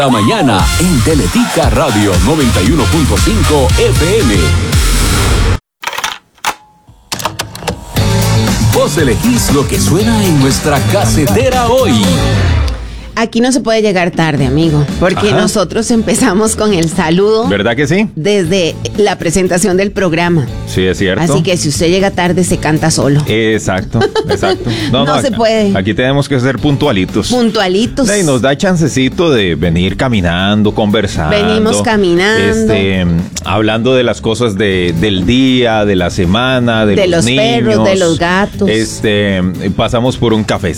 La mañana en Teletica Radio 91.5 FM. Vos elegís lo que suena en nuestra casetera hoy. Aquí no se puede llegar tarde, amigo, porque nosotros empezamos con el saludo. ¿Verdad que sí? Desde la presentación del programa. Sí, es cierto. Así que si usted llega tarde, se canta solo. Exacto. No se puede. Aquí tenemos que ser puntualitos. Puntualitos. Y nos da chancecito de venir caminando, conversando. Venimos caminando. Hablando de las cosas del día, de la semana, de los niños. Perros, de los gatos. Pasamos por un cafecito.